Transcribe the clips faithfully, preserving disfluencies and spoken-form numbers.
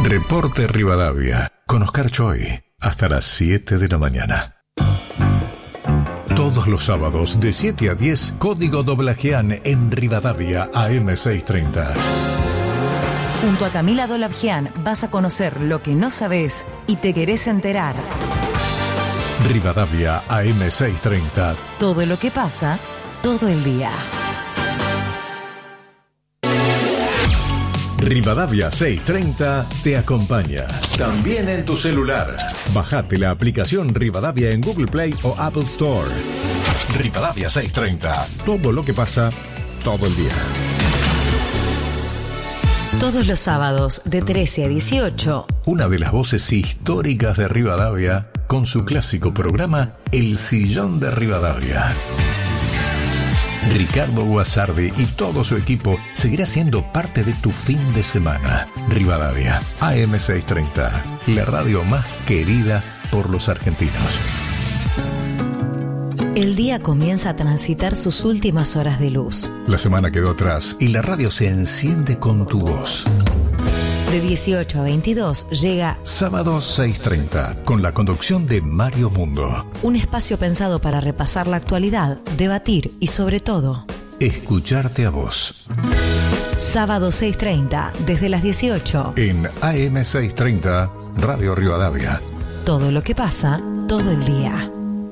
Reporte Rivadavia, con Oscar Choi, hasta las siete de la mañana. Todos los sábados de siete a diez, Código Doblajean en Rivadavia A M seiscientos treinta. Junto a Camila Dolabjian vas a conocer lo que no sabes y te querés enterar. Rivadavia A M seiscientos treinta. Todo lo que pasa, todo el día. Rivadavia seiscientos treinta te acompaña. También en tu celular. Bajate la aplicación Rivadavia en Google Play o Apple Store. Rivadavia seiscientos treinta. Todo lo que pasa, todo el día. Todos los sábados de trece a dieciocho. Una de las voces históricas de Rivadavia con su clásico programa El Sillón de Rivadavia. Ricardo Guasardi y todo su equipo seguirá siendo parte de tu fin de semana. Rivadavia, A M seiscientos treinta, la radio más querida por los argentinos. El día comienza a transitar sus últimas horas de luz. La semana quedó atrás y la radio se enciende con tu voz. De dieciocho a veintidós llega Sábado seiscientos treinta, con la conducción de Mario Mundo. Un espacio pensado para repasar la actualidad, debatir y sobre todo escucharte a vos. Sábado seiscientos treinta, desde las dieciocho. En A M seiscientos treinta, Radio Rivadavia. Todo lo que pasa, todo el día.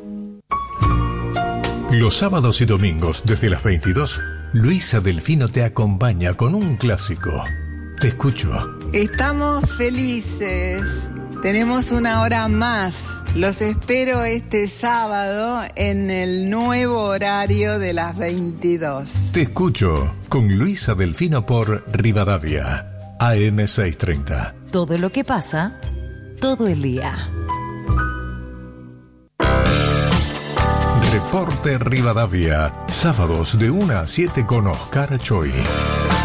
Los sábados y domingos, desde las veintidós, Luisa Delfino te acompaña con un clásico. Te escucho. Estamos felices. Tenemos una hora más. Los espero este sábado en el nuevo horario de las veintidós. Te escucho con Luisa Delfino por Rivadavia, A M seiscientos treinta. Todo lo que pasa, todo el día. Reporte Rivadavia, sábados de una a siete con Oscar Choi.